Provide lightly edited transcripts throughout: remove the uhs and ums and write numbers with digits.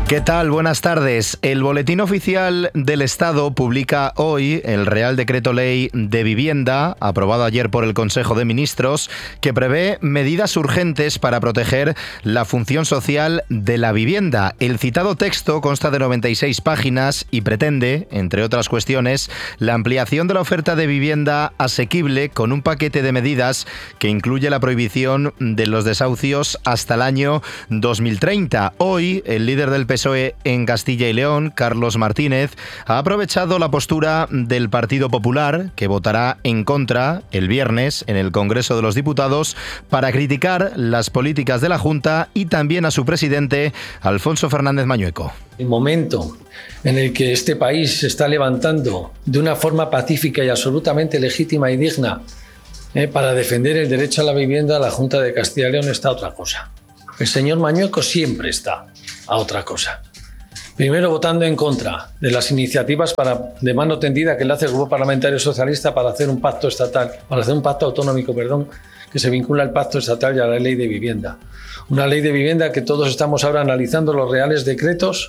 ¿Qué tal? Buenas tardes. El Boletín Oficial del Estado publica hoy el Real Decreto Ley de Vivienda, aprobado ayer por el Consejo de Ministros, que prevé medidas urgentes para proteger la función social de la vivienda. El citado texto consta de 96 páginas y pretende, entre otras cuestiones, la ampliación de la oferta de vivienda asequible con un paquete de medidas que incluye la prohibición de los desahucios hasta el año 2030. Hoy, el líder del PSOE en Castilla y León, Carlos Martínez, ha aprovechado la postura del Partido Popular, que votará en contra el viernes en el Congreso de los Diputados, para criticar las políticas de la Junta y también a su presidente, Alfonso Fernández Mañueco. El momento en el que este país se está levantando de una forma pacífica y absolutamente legítima y digna para defender el derecho a la vivienda, la Junta de Castilla y León está a otra cosa. El señor Mañueco siempre está a otra cosa. Primero, votando en contra de las iniciativas de mano tendida que le hace el Grupo Parlamentario Socialista para hacer un pacto estatal, para hacer un pacto autonómico, que se vincula al pacto estatal y a la ley de vivienda. Una ley de vivienda que todos estamos ahora analizando los reales decretos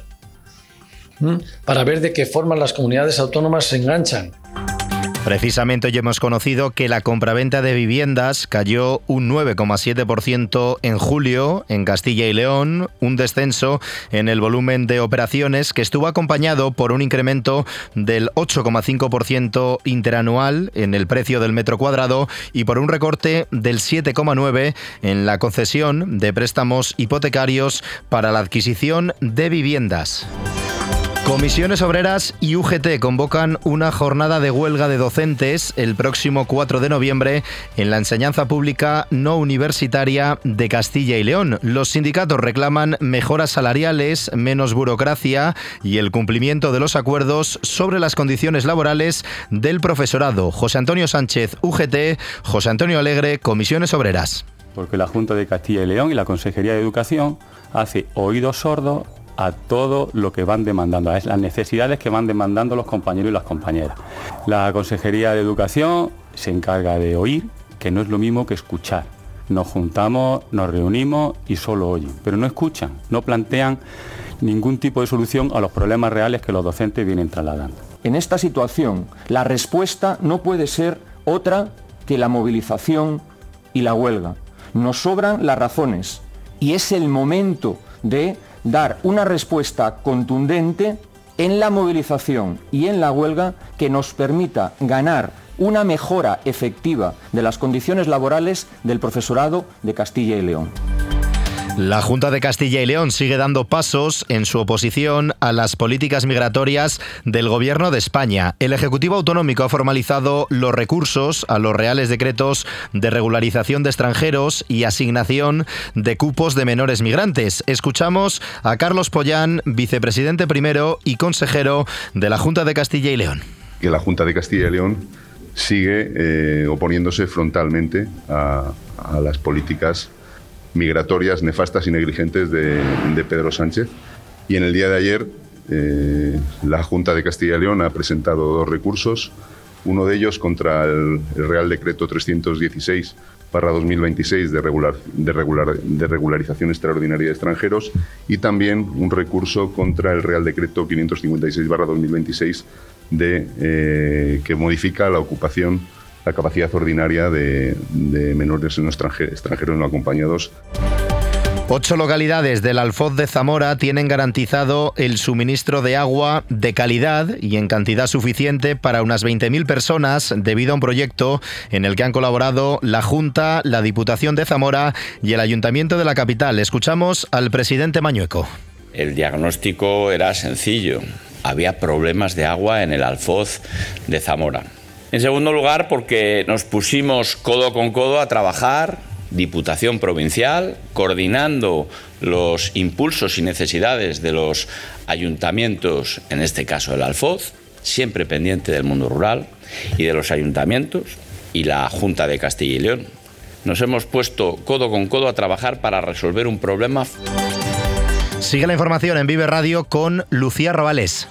para ver de qué forma las comunidades autónomas se enganchan. Precisamente hoy hemos conocido que la compraventa de viviendas cayó un 9,7% en julio en Castilla y León, un descenso en el volumen de operaciones que estuvo acompañado por un incremento del 8,5% interanual en el precio del metro cuadrado y por un recorte del 7,9% en la concesión de préstamos hipotecarios para la adquisición de viviendas. Comisiones Obreras y UGT convocan una jornada de huelga de docentes el próximo 4 de noviembre en la enseñanza pública no universitaria de Castilla y León. Los sindicatos reclaman mejoras salariales, menos burocracia y el cumplimiento de los acuerdos sobre las condiciones laborales del profesorado. José Antonio Sánchez, UGT, José Antonio Alegre, Comisiones Obreras. Porque la Junta de Castilla y León y la Consejería de Educación hace oídos sordos a todo lo que van demandando, a las necesidades que van demandando los compañeros y las compañeras. La Consejería de Educación se encarga de oír, que no es lo mismo que escuchar. Nos juntamos, nos reunimos y solo oyen, pero no escuchan, no plantean ningún tipo de solución a los problemas reales que los docentes vienen trasladando. En esta situación, la respuesta no puede ser otra que la movilización y la huelga. Nos sobran las razones y es el momento de dar una respuesta contundente en la movilización y en la huelga que nos permita ganar una mejora efectiva de las condiciones laborales del profesorado de Castilla y León. La Junta de Castilla y León sigue dando pasos en su oposición a las políticas migratorias del Gobierno de España. El Ejecutivo Autonómico ha formalizado los recursos a los reales decretos de regularización de extranjeros y asignación de cupos de menores migrantes. Escuchamos a Carlos Pollán, vicepresidente primero y consejero de la Junta de Castilla y León. Que la Junta de Castilla y León sigue oponiéndose frontalmente a las políticas migratorias nefastas y negligentes de Pedro Sánchez. Y en el día de ayer la Junta de Castilla y León ha presentado 2 recursos, uno de ellos contra el Real Decreto 316/2026 de regularización extraordinaria de extranjeros y también un recurso contra el Real Decreto 556/2026 que modifica la capacidad ordinaria de menores extranjeros no acompañados. 8 localidades del Alfoz de Zamora tienen garantizado el suministro de agua de calidad y en cantidad suficiente para unas 20.000 personas debido a un proyecto en el que han colaborado la Junta, la Diputación de Zamora y el Ayuntamiento de la capital. Escuchamos al presidente Mañueco. El diagnóstico era sencillo. Había problemas de agua en el Alfoz de Zamora. En segundo lugar, porque nos pusimos codo con codo a trabajar, Diputación Provincial, coordinando los impulsos y necesidades de los ayuntamientos, en este caso el Alfoz, siempre pendiente del mundo rural, y de los ayuntamientos y la Junta de Castilla y León. Nos hemos puesto codo con codo a trabajar para resolver un problema. Sigue la información en Vive Radio con Lucía Ravalés.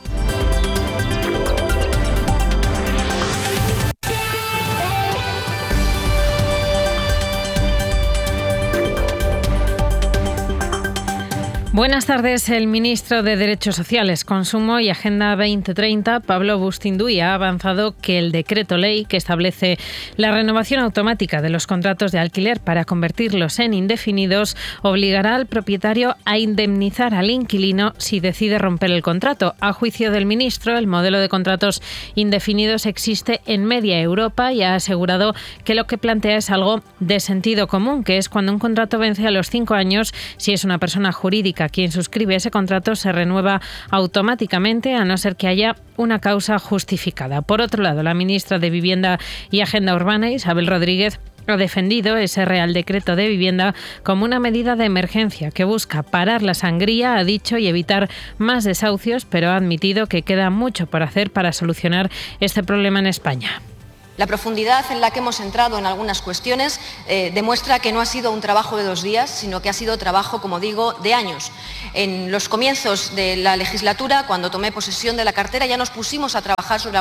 Buenas tardes. El ministro de Derechos Sociales, Consumo y Agenda 2030, Pablo Bustinduy, ha avanzado que el decreto ley que establece la renovación automática de los contratos de alquiler para convertirlos en indefinidos obligará al propietario a indemnizar al inquilino si decide romper el contrato. A juicio del ministro, el modelo de contratos indefinidos existe en media Europa y ha asegurado que lo que plantea es algo de sentido común, que es cuando un contrato vence a los 5 años, si es una persona jurídica quien suscribe ese contrato, se renueva automáticamente a no ser que haya una causa justificada. Por otro lado, la ministra de Vivienda y Agenda Urbana, Isabel Rodríguez, ha defendido ese Real Decreto de Vivienda como una medida de emergencia que busca parar la sangría, ha dicho, y evitar más desahucios, pero ha admitido que queda mucho por hacer para solucionar este problema en España. La profundidad en la que hemos entrado en algunas cuestiones demuestra que no ha sido un trabajo de 2 días, sino que ha sido trabajo, como digo, de años. En los comienzos de la legislatura, cuando tomé posesión de la cartera, ya nos pusimos a trabajar sobre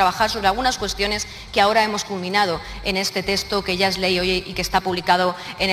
algunas cuestiones que ahora hemos culminado en este texto que ya es ley hoy y que está publicado en el